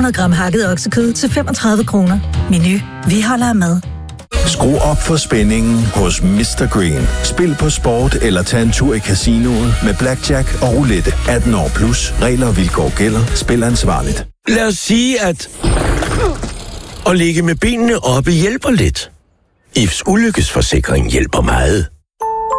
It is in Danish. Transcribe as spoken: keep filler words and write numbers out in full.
hundrede gram hakket oksekød til femogtredive kroner. Menu. Vi holder af mad. Skru op for spændingen hos mister Green. Spil på sport eller tag en tur i casinoet med blackjack og roulette. atten år plus. Regler og vilkår gælder. Spil ansvarligt. Lad os sige, at at ligge med benene oppe hjælper lidt. I V S ulykkesforsikring hjælper meget.